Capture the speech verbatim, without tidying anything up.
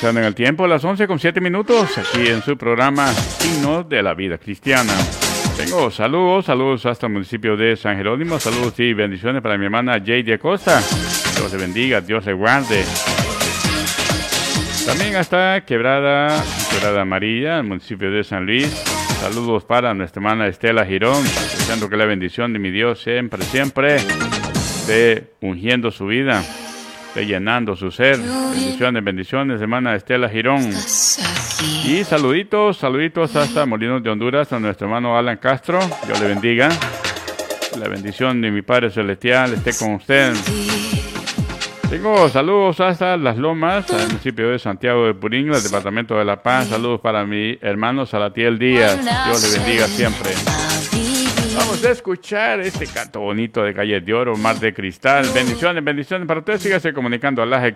avanzando en el tiempo, a las once con siete minutos, aquí en su programa Signos de la Vida Cristiana. Tengo saludos, saludos hasta el municipio de San Jerónimo, saludos y bendiciones para mi hermana Jade Acosta. Dios le bendiga, Dios le guarde. También hasta Quebrada, Quebrada Amarilla, el municipio de San Luis. Saludos para nuestra hermana Estela Girón, deseando que la bendición de mi Dios siempre, siempre esté ungiendo su vida, esté llenando su ser. Bendiciones, bendiciones, hermana Estela Girón. Y saluditos, saluditos hasta Molinos de Honduras, a nuestro hermano Alan Castro. Dios le bendiga. La bendición de mi Padre Celestial esté con usted. Tengo saludos hasta Las Lomas, al municipio de Santiago de Purín, el departamento de La Paz. Saludos para mi hermano Salatiel Díaz. Dios le bendiga siempre. Vamos a escuchar este canto bonito de Calle de Oro, Mar de Cristal. Bendiciones, bendiciones para usted. Sígase comunicando al